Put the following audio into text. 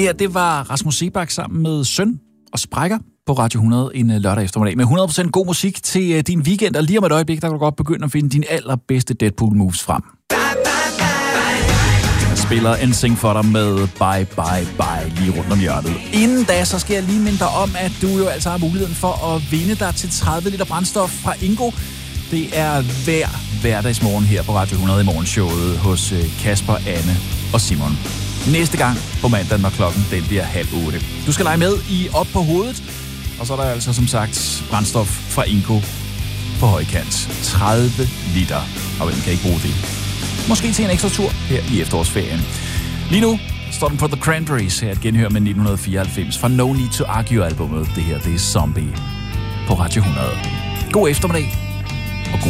her, det var Rasmus Seebach sammen med Søn og Sprækker på Radio 100 en lørdag eftermiddag med 100% god musik til din weekend. Og lige om et øjeblik, der kan du godt begynde at finde dine allerbedste Deadpool moves frem. Jeg spiller NSYNC for dig med Bye Bye Bye lige rundt om hjørnet. Inden da, så skal jeg lige minde dig om, at du jo altså har muligheden for at vinde dig til 30 liter brændstof fra Ingo. Det er hver hverdagsmorgen her på Radio 100 i morgenshowet hos Kasper, Anne og Simon. Næste gang på mandag, når klokken den bliver 7:30. Du skal lege med i Op på hovedet, og så er der altså som sagt brændstof fra Ingo på højkant. 30 liter, og hvem kan ikke bruge det? Måske til en ekstra tur her i efterårsferien. Lige nu står den på The Cranberries her at genhøre med 1994 fra No Need to Argue-albummet. Det her, det er Zombie på Radio 100. God eftermiddag.